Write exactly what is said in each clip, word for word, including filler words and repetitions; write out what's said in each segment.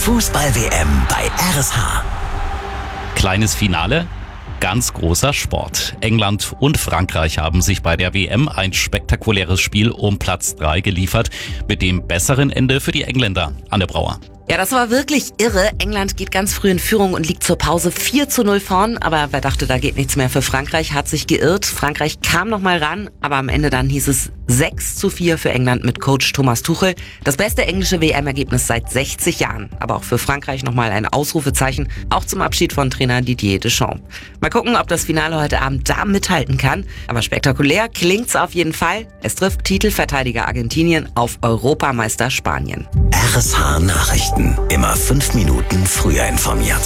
Fußball-W M bei R S H. Kleines Finale, ganz großer Sport. England und Frankreich haben sich bei der W M ein spektakuläres Spiel um Platz drei geliefert, mit dem besseren Ende für die Engländer. Anne Brauer. Ja, das war wirklich irre. England geht ganz früh in Führung und liegt zur Pause vier zu null vorn. Aber wer dachte, da geht nichts mehr für Frankreich, hat sich geirrt. Frankreich kam noch mal ran, aber am Ende dann hieß es sechs zu vier für England mit Coach Thomas Tuchel. Das beste englische W M-Ergebnis seit sechzig Jahren. Aber auch für Frankreich nochmal ein Ausrufezeichen, auch zum Abschied von Trainer Didier Deschamps. Mal gucken, ob das Finale heute Abend da mithalten kann. Aber spektakulär klingt's auf jeden Fall. Es trifft Titelverteidiger Argentinien auf Europameister Spanien. R S H Nachrichten. Immer fünf Minuten früher informiert.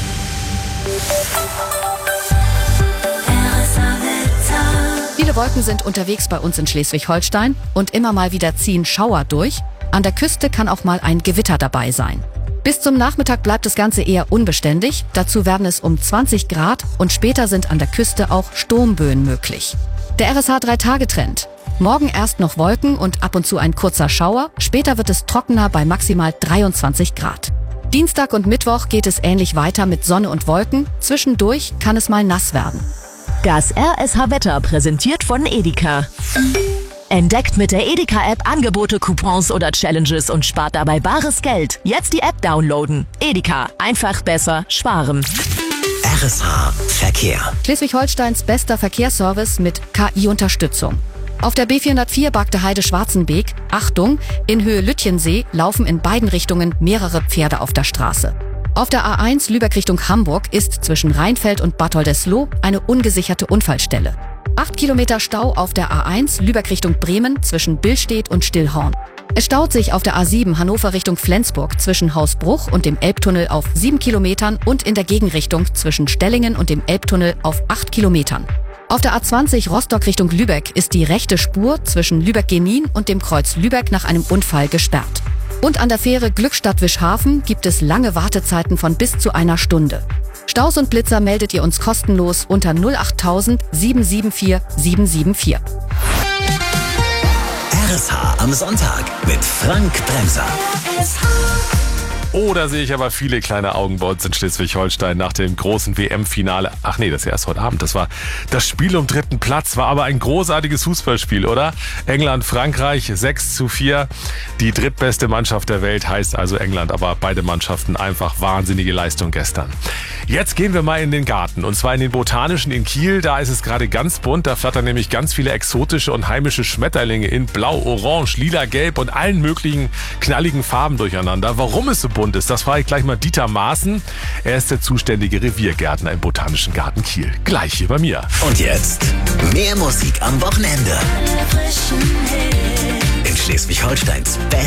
Viele Wolken sind unterwegs bei uns in Schleswig-Holstein und immer mal wieder ziehen Schauer durch. An der Küste kann auch mal ein Gewitter dabei sein. Bis zum Nachmittag bleibt das Ganze eher unbeständig. Dazu werden es um zwanzig Grad und später sind an der Küste auch Sturmböen möglich. Der R S H drei Tage Trend. Morgen erst noch Wolken und ab und zu ein kurzer Schauer. Später wird es trockener bei maximal dreiundzwanzig Grad. Dienstag und Mittwoch geht es ähnlich weiter mit Sonne und Wolken. Zwischendurch kann es mal nass werden. Das R S H-Wetter präsentiert von Edeka. Entdeckt mit der Edeka-App Angebote, Coupons oder Challenges und spart dabei bares Geld. Jetzt die App downloaden. Edeka. Einfach besser sparen. R S H Verkehr. Schleswig-Holsteins bester Verkehrsservice mit K I-Unterstützung. Auf der B vierhundertvier Bagde Heide-Schwarzenbeek, Achtung, in Höhe Lütjensee laufen in beiden Richtungen mehrere Pferde auf der Straße. Auf der A eins Lübeck Richtung Hamburg ist zwischen Rheinfeld und Bad Oldesloe eine ungesicherte Unfallstelle. Acht Kilometer Stau auf der A eins Lübeck Richtung Bremen zwischen Billstedt und Stillhorn. Es staut sich auf der A sieben Hannover Richtung Flensburg zwischen Hausbruch und dem Elbtunnel auf sieben Kilometern und in der Gegenrichtung zwischen Stellingen und dem Elbtunnel auf acht Kilometern. Auf der A zwanzig Rostock Richtung Lübeck ist die rechte Spur zwischen Lübeck-Genin und dem Kreuz Lübeck nach einem Unfall gesperrt. Und an der Fähre Glückstadt-Wischhafen gibt es lange Wartezeiten von bis zu einer Stunde. Staus und Blitzer meldet ihr uns kostenlos unter null acht null null sieben sieben vier sieben sieben vier. R S H am Sonntag mit Frank Bremser. Oh, da sehe ich aber viele kleine Augen bei uns in Schleswig-Holstein nach dem großen W M-Finale. Ach nee, das ist ja erst heute Abend. Das war das Spiel um dritten Platz. War aber ein großartiges Fußballspiel, oder? England, Frankreich, sechs zu vier. Die drittbeste Mannschaft der Welt heißt also England. Aber beide Mannschaften einfach wahnsinnige Leistung gestern. Jetzt gehen wir mal in den Garten. Und zwar in den Botanischen in Kiel. Da ist es gerade ganz bunt. Da flattern nämlich ganz viele exotische und heimische Schmetterlinge in Blau, Orange, Lila, Gelb und allen möglichen knalligen Farben durcheinander. Warum es so bunt ist, das frage ich gleich mal Dieter Maaßen. Er ist der zuständige Reviergärtner im Botanischen Garten Kiel. Gleich hier bei mir. Und jetzt mehr Musik am Wochenende. In Schleswig-Holsteins Best